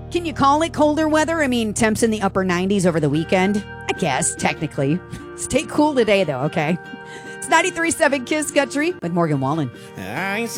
Can you call it colder weather? I mean, temps in the upper 90s over the weekend. I guess, technically. Stay cool today, though, okay? It's 93.7 Kiss Country with Morgan Wallen.